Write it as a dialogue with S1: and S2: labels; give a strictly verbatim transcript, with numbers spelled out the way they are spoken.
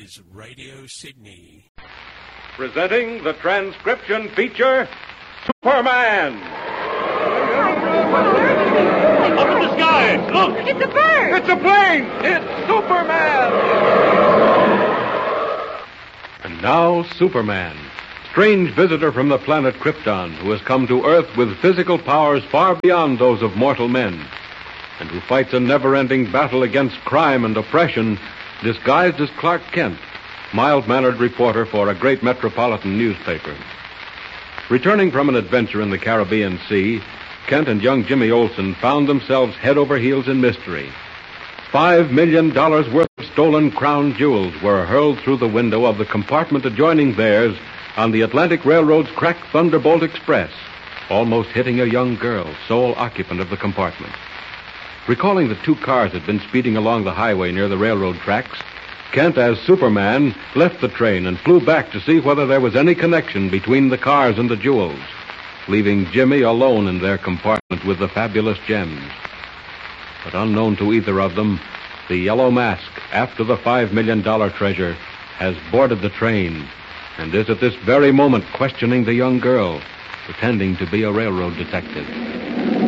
S1: is Radio Sydney.
S2: Presenting the transcription feature, Superman!
S3: Up in the sky! Look!
S4: It's a bird!
S2: It's a plane! It's Superman! And now, Superman, strange visitor from the planet Krypton, who has come to Earth with physical powers far beyond those of mortal men, and who fights a never-ending battle against crime and oppression, disguised as Clark Kent, mild-mannered reporter for a great metropolitan newspaper. Returning from an adventure in the Caribbean Sea, Kent and young Jimmy Olsen found themselves head over heels in mystery. Five million dollars worth of stolen crown jewels were hurled through the window of the compartment adjoining theirs on the Atlantic Railroad's cracked Thunderbolt Express, almost hitting a young girl, sole occupant of the compartment. Recalling that two cars had been speeding along the highway near the railroad tracks, Kent, as Superman, left the train and flew back to see whether there was any connection between the cars and the jewels, leaving Jimmy alone in their compartment with the fabulous gems. But unknown to either of them, the Yellow Mask, after the five million dollar treasure, has boarded the train and is at this very moment questioning the young girl, pretending to be a railroad detective.